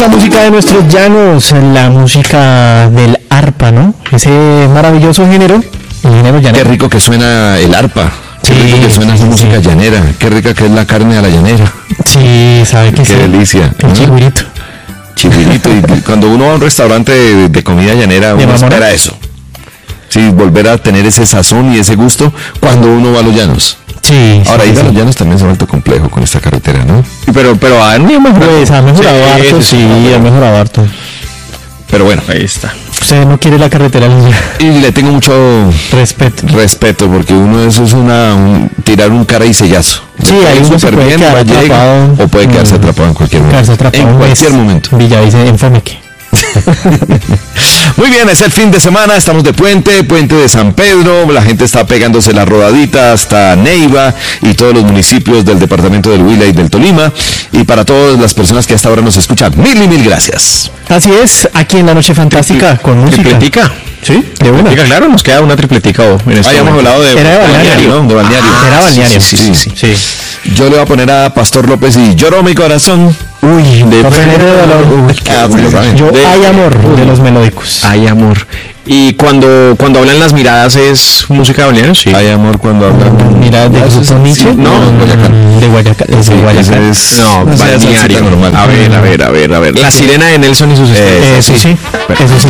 la música de nuestros llanos, la música del arpa, ¿no? Ese maravilloso género, el género llanero. Qué rico que suena el arpa. Qué Sí, rico que suena esa música llanera. Qué rica que es la carne a la llanera. Sí, sabe que Qué sí. delicia. El chigüirito. Chigüirito. Y cuando uno va a un restaurante de comida llanera, uno mamona? espera eso. Sí, volver a tener ese sazón y ese gusto cuando uno va a los llanos. Sí. Ahora, ir a los sí. llanos también se ha vuelto complejo con esta carretera, ¿no? Pero han mejorado. Pues ha mejorado harto, sí, ha mejorado harto. Pero bueno, Ahí está. Usted no quiere la carretera libre. y le tengo mucho Respeto. porque uno eso es tirar un caraicellazo. Sí, ahí uno se puede quedar atrapado. o puede quedarse atrapado en cualquier momento. Quedarse atrapado En un cualquier mes. momento. Villavicencio, en Fomeque. Muy bien, es el fin de semana, estamos de puente de San Pedro, la gente está pegándose la rodadita hasta Neiva y todos los municipios del departamento del Huila y del Tolima, y para todas las personas que hasta ahora nos escuchan, mil gracias. Así es, aquí en la Noche Fantástica con música. Tripletica. Sí, de una. Tripletica, claro, nos queda una tripletica. Habíamos hablado de Era de balneario, ¿no? De balneario. Era balneario. Sí. Yo le voy a poner a Pastor López y Lloró mi corazón. Uy, de dolor. Pues lo saben. Yo hay amor de los melódicos. Hay amor. Y cuando hablan las miradas es música de balneario, sí. Hay amor cuando hablan. Mira, de grupo Nietzsche. no, Guayacán. De Guayacán. Es de Guayacán. Ese es- No, esa es balneario. salsita normal. A ver. La sirena de Nelson y sus estrellas. Eso sí. Eso sí.